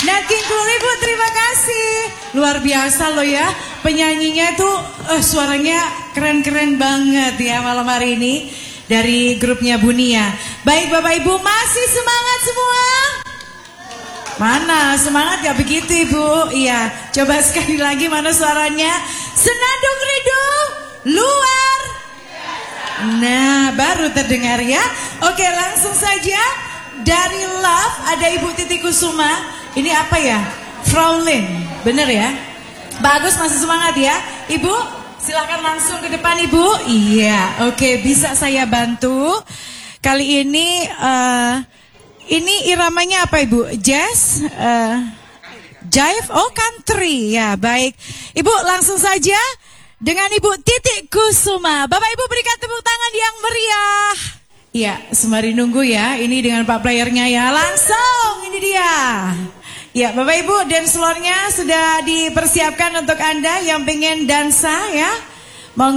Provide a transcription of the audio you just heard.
Nat King Cole Ibu, terima kasih. Luar biasa loh ya. Penyanyinya tuh suaranya keren-keren banget ya malam hari ini. Dari grupnya Bunia. Baik Bapak Ibu, masih semangat semua? Mana semangat gak begitu Ibu? Iya, coba sekali lagi mana suaranya. Senandung rindu luar. Nah, baru terdengar ya. Oke, langsung saja dari Love ada Ibu Titi Kusuma. Ini apa ya? Fraulein, bener ya? Bagus, masih semangat ya. Ibu, silakan langsung ke depan Ibu. Iya, oke, bisa saya bantu. Kali ini iramanya apa Ibu? Jazz? Jive? Oh, country. Ya, baik. Ibu, langsung saja dengan Ibu Titi Kusuma. Bapak Ibu berikan tepuk tangan yang meriah. Iya, sembari nunggu ya. Ini dengan Pak playernya ya. Langsung, ini dia. Ya, Bapak Ibu, dance floor-nya sudah dipersiapkan untuk Anda yang pengen dansa ya.